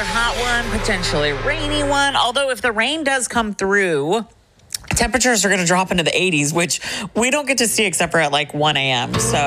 hot one, potentially rainy one. Although if the rain does come through, temperatures are going to drop into the 80s, which we don't get to see except for at like 1 a.m. So